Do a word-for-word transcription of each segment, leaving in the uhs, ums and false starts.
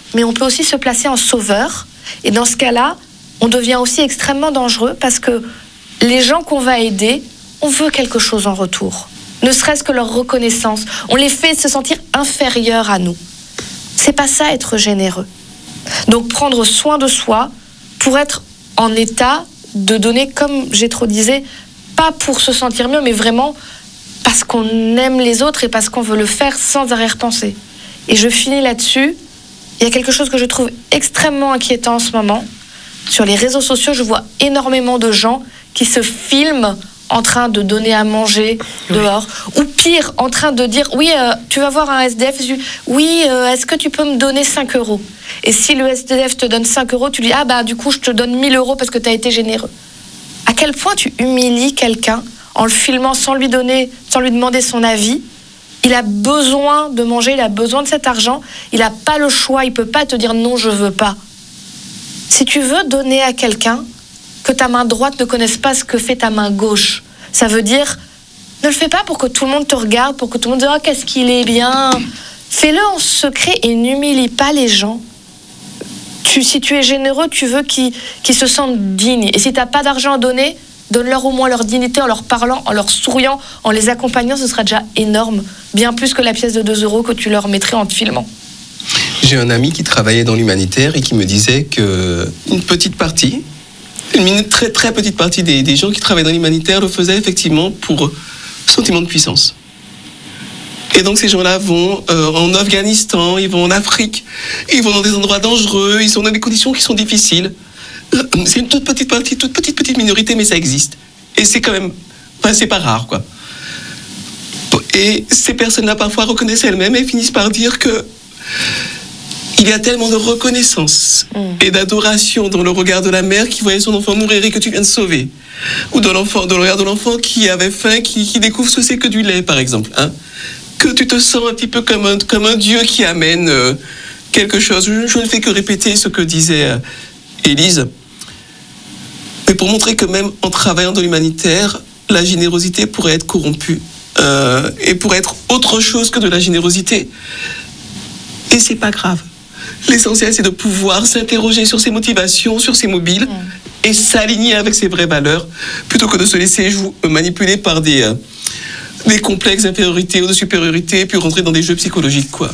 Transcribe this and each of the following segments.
mais on peut aussi se placer en sauveur. Et dans ce cas-là, on devient aussi extrêmement dangereux parce que les gens qu'on va aider, on veut quelque chose en retour. Ne serait-ce que leur reconnaissance. On les fait se sentir inférieurs à nous. C'est pas ça, être généreux. Donc prendre soin de soi pour être en état de donner, comme Jétro disait, pas pour se sentir mieux, mais vraiment parce qu'on aime les autres et parce qu'on veut le faire sans arrière-pensée. Et je finis là-dessus. Il y a quelque chose que je trouve extrêmement inquiétant en ce moment. Sur les réseaux sociaux, je vois énormément de gens qui se filment en train de donner à manger dehors, oui. Ou pire, en train de dire « Oui, euh, tu vas voir un S D F, oui, euh, est-ce que tu peux me donner cinq euros ?» Et si le S D F te donne cinq euros, tu lui dis « Ah bah du coup, je te donne mille euros parce que tu as été généreux. » À quel point tu humilies quelqu'un en le filmant sans lui donner, sans lui demander son avis? Il a besoin de manger, il a besoin de cet argent, il n'a pas le choix, il ne peut pas te dire « Non, je ne veux pas ». Si tu veux donner à quelqu'un, que ta main droite ne connaisse pas ce que fait ta main gauche. Ça veut dire, ne le fais pas pour que tout le monde te regarde, pour que tout le monde dise « Oh, qu'est-ce qu'il est bien !» Fais-le en secret et n'humilie pas les gens. Tu, si tu es généreux, tu veux qu'ils, qu'ils se sentent dignes. Et si tu n'as pas d'argent à donner, donne-leur au moins leur dignité en leur parlant, en leur souriant, en les accompagnant, ce sera déjà énorme. Bien plus que la pièce de deux euros que tu leur mettrais en te filmant. J'ai un ami qui travaillait dans l'humanitaire et qui me disait qu'une petite partie, une très très petite partie des, des gens qui travaillent dans l'humanitaire le faisaient effectivement pour sentiment de puissance. Et donc ces gens-là vont euh, en Afghanistan, ils vont en Afrique, ils vont dans des endroits dangereux, ils sont dans des conditions qui sont difficiles. C'est une toute petite partie, toute petite petite minorité, mais ça existe. Et c'est quand même, enfin c'est pas rare quoi. Et ces personnes-là parfois reconnaissent elles-mêmes et finissent par dire que il y a tellement de reconnaissance mmh. et d'adoration dans le regard de la mère qui voyait son enfant mourir et que tu viens de sauver. Ou dans, l'enfant, dans le regard de l'enfant qui avait faim, qui, qui découvre ce que c'est que du lait, par exemple. Hein. Que tu te sens un petit peu comme un, comme un Dieu qui amène euh, quelque chose. Je, je ne fais que répéter ce que disait euh, Élise. Mais pour montrer que même en travaillant dans l'humanitaire, la générosité pourrait être corrompue. Euh, et pourrait être autre chose que de la générosité. Et c'est pas grave. L'essentiel, c'est de pouvoir s'interroger sur ses motivations, sur ses mobiles, mmh. et s'aligner avec ses vraies valeurs, plutôt que de se laisser jou- manipuler par des, euh, des complexes d'infériorité ou de supériorité, puis rentrer dans des jeux psychologiques, quoi.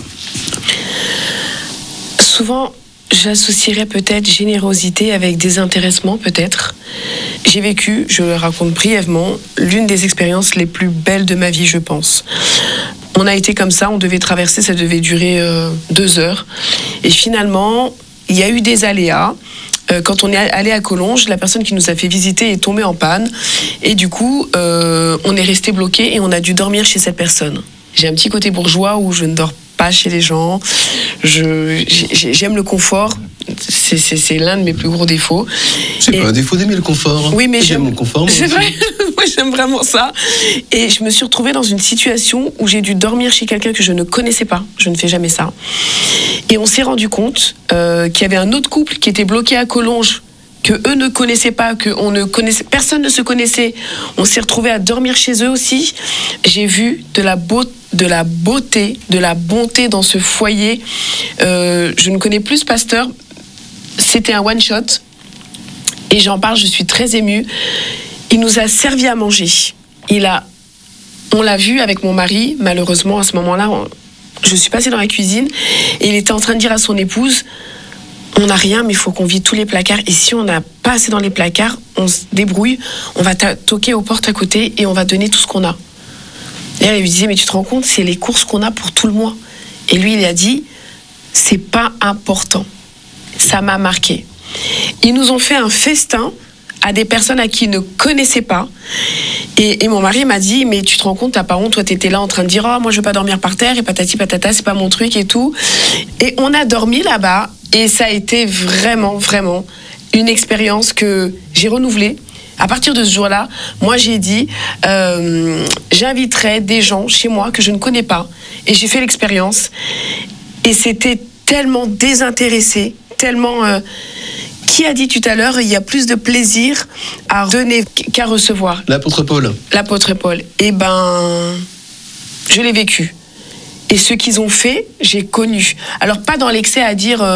Souvent, j'associerais peut-être générosité avec désintéressement, peut-être. J'ai vécu, je le raconte brièvement, l'une des expériences les plus belles de ma vie, je pense. On a été comme ça, on devait traverser, ça devait durer euh, deux heures. Et finalement, il y a eu des aléas. Euh, quand on est allé à Collonges, la personne qui nous a fait visiter est tombée en panne. Et du coup, euh, on est resté bloqué et on a dû dormir chez cette personne. J'ai un petit côté bourgeois où je ne dors pas chez les gens. Je, j'ai, j'aime le confort. C'est, c'est, c'est l'un de mes plus gros défauts. C'est et... pas un défaut d'aimer le confort. Oui, mais j'aime, j'aime le confort. Moi c'est aussi. vrai. Moi, j'aime vraiment ça. Et je me suis retrouvée dans une situation où j'ai dû dormir chez quelqu'un que je ne connaissais pas. Je ne fais jamais ça. Et on s'est rendu compte euh, qu'il y avait un autre couple qui était bloqué à Collonges, que eux ne connaissaient pas, que on ne connaissait, personne ne se connaissait. On s'est retrouvés à dormir chez eux aussi. J'ai vu de la beauté, de la beauté, de la bonté dans ce foyer. Euh, je ne connais plus ce pasteur. C'était un one shot. Et j'en parle, je suis très émue. Il nous a servi à manger. Il a, on l'a vu avec mon mari, malheureusement, à ce moment-là, on, je suis passée dans la cuisine et il était en train de dire à son épouse, on n'a rien, mais il faut qu'on vide tous les placards. Et si on n'a pas assez dans les placards, on se débrouille, on va ta- toquer aux portes à côté et on va donner tout ce qu'on a. Et elle lui disait, mais tu te rends compte, c'est les courses qu'on a pour tout le mois. Et lui, il a dit, c'est pas important. Ça m'a marqué. Ils nous ont fait un festin à des personnes à qui ils ne connaissaient pas. Et, et mon mari m'a dit, mais tu te rends compte, t'as pas honte, toi t'étais là en train de dire, oh moi je veux pas dormir par terre, et patati patata, c'est pas mon truc et tout. Et on a dormi là-bas, et ça a été vraiment, vraiment une expérience que j'ai renouvelée. À partir de ce jour-là, moi j'ai dit, euh, j'inviterai des gens chez moi que je ne connais pas. Et j'ai fait l'expérience. Et c'était tellement désintéressé, tellement... Euh, qui a dit tout à l'heure, il y a plus de plaisir à donner qu'à recevoir. L'apôtre Paul. L'apôtre Paul. Eh ben, je l'ai vécu. Et ce qu'ils ont fait, j'ai connu. Alors pas dans l'excès à dire... Euh,